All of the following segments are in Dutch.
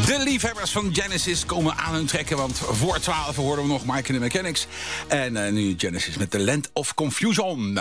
De liefhebbers van Genesis komen aan hun trekken, want voor 12 hoorden we nog Mike and the Mechanics. En nu Genesis met The Land of Confusion.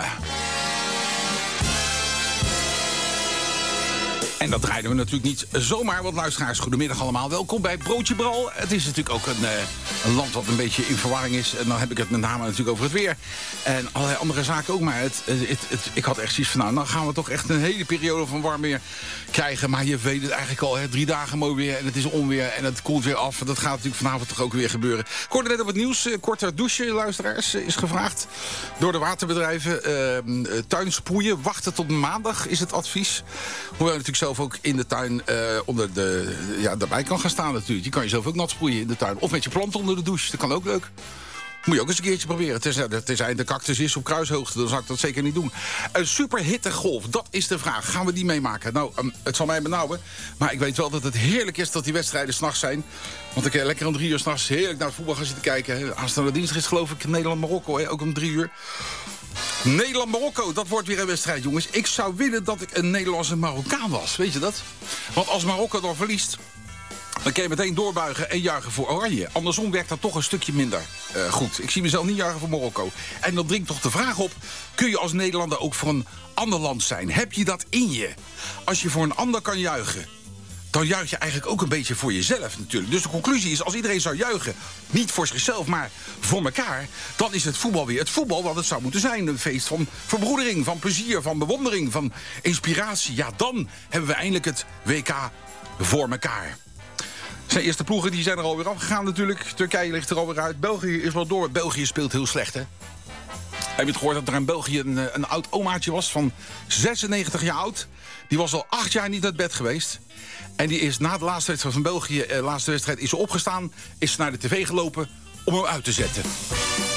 En dat draaiden we natuurlijk niet zomaar, want luisteraars, goedemiddag allemaal. Welkom bij Broodje Bral. Het is natuurlijk ook een land wat een beetje in verwarring is. En dan heb ik het met name natuurlijk over het weer. En allerlei andere zaken ook. Maar ik had echt zoiets van, nou gaan we toch echt een hele periode van warm weer krijgen. Maar je weet het eigenlijk al, 3 dagen mooi weer en het is onweer en het koelt weer af. Dat gaat natuurlijk vanavond toch ook weer gebeuren. Ik hoorde net op het nieuws, korter douchen, luisteraars, is gevraagd door de waterbedrijven. Tuin sproeien, wachten tot maandag is het advies. Hoewel je natuurlijk zelf ook in de tuin daarbij kan gaan staan natuurlijk. Je kan jezelf ook nat sproeien in de tuin. Of met je plant onder de douche, dat kan ook leuk. Moet je ook eens een keertje proberen. Tenzij de cactus is op kruishoogte, dan zou ik dat zeker niet doen. Een superhittegolf, dat is de vraag. Gaan we die meemaken? Nou, het zal mij benauwen. Maar ik weet wel dat het heerlijk is dat die wedstrijden 's nachts zijn. Want ik kan lekker om 3 uur 's nachts heerlijk naar het voetbal gaan zitten kijken. Aanstaande dinsdag is geloof ik Nederland-Marokko, ook om 3 uur. Nederland-Marokko, dat wordt weer een wedstrijd, jongens. Ik zou willen dat ik een Nederlandse Marokkaan was, weet je dat? Want als Marokko dan verliest, dan kun je meteen doorbuigen en juichen voor Oranje. Andersom werkt dat toch een stukje minder goed. Ik zie mezelf niet juichen voor Marokko. En dan dringt toch de vraag op, kun je als Nederlander ook voor een ander land zijn? Heb je dat in je? Als je voor een ander kan juichen, dan juich je eigenlijk ook een beetje voor jezelf natuurlijk. Dus de conclusie is, als iedereen zou juichen, niet voor zichzelf, maar voor elkaar, dan is het voetbal weer het voetbal wat het zou moeten zijn. Een feest van verbroedering, van plezier, van bewondering, van inspiratie. Ja, dan hebben we eindelijk het WK voor elkaar. Zijn eerste ploegen die zijn er alweer afgegaan natuurlijk. Turkije ligt er alweer uit. België is wel door. België speelt heel slecht, hè? Heb je het gehoord dat er in België een oud omaatje was van 96 jaar oud? Die was al 8 jaar niet uit bed geweest. En die is na de laatste wedstrijd van België, is ze opgestaan, is naar de tv gelopen om hem uit te zetten.